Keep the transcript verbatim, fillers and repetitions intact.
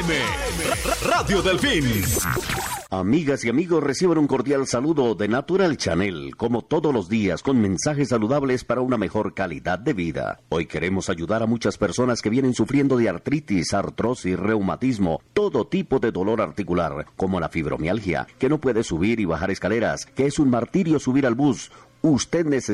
M, Radio Delfín. Amigas y amigos, reciban un cordial saludo de Natural Channel, como todos los días, con mensajes saludables para una mejor calidad de vida. Hoy queremos ayudar a muchas personas que vienen sufriendo de artritis, artrosis, reumatismo, todo tipo de dolor articular, como la fibromialgia, que no puede subir y bajar escaleras, que es un martirio subir al bus. Usted necesita